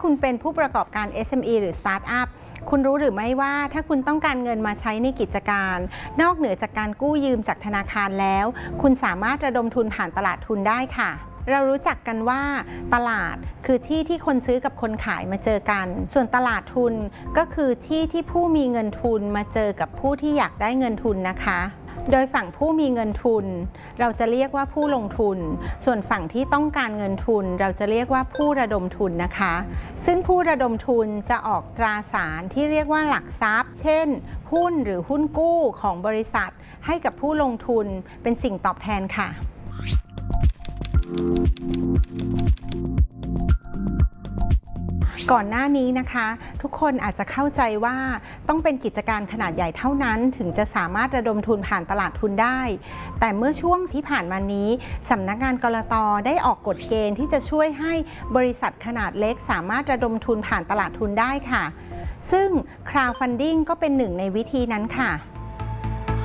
คุณเป็นผู้ประกอบการ SME หรือ Startup คุณรู้หรือไม่ว่าถ้าคุณต้องการเงินมาใช้ในกิจการนอกเหนือจากการกู้ยืมจากธนาคารแล้วคุณสามารถระดมทุนผ่านตลาดทุนได้ค่ะเรารู้จักกันว่าตลาดคือที่ที่คนซื้อกับคนขายมาเจอกันส่วนตลาดทุนก็คือที่ที่ผู้มีเงินทุนมาเจอกับผู้ที่อยากได้เงินทุนนะคะโดยฝั่งผู้มีเงินทุนเราจะเรียกว่าผู้ลงทุนส่วนฝั่งที่ต้องการเงินทุนเราจะเรียกว่าผู้ระดมทุนนะคะซึ่งผู้ระดมทุนจะออกตราสารที่เรียกว่าหลักทรัพย์ เช่นหุ้นหรือหุ้นกู้ของบริษัทให้กับผู้ลงทุนเป็นสิ่งตอบแทนค่ะก่อนหน้านี้นะคะทุกคนอาจจะเข้าใจว่าต้องเป็นกิจการขนาดใหญ่เท่านั้นถึงจะสามารถระดมทุนผ่านตลาดทุนได้แต่เมื่อช่วงที่ผ่านมานี้สำนักงานกลต.ได้ออกกฎเกณฑ์ที่จะช่วยให้บริษัทขนาดเล็กสามารถระดมทุนผ่านตลาดทุนได้ค่ะซึ่ง crowdfunding ก็เป็นหนึ่งในวิธีนั้นค่ะ